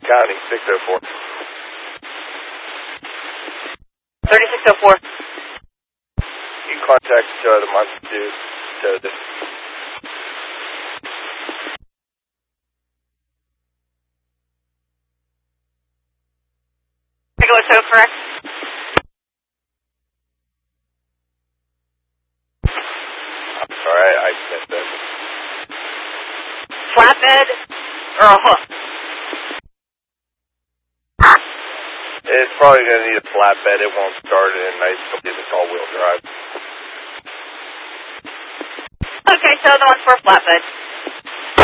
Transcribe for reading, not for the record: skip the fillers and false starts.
County, 604. 3604. You can contact the Monster 2 to Regular tow, correct? I'm sorry, I missed that. Flatbed or a hook? It's probably going to need a flatbed. It won't start in nice if it's all-wheel drive. Okay, so the one's for a flatbed.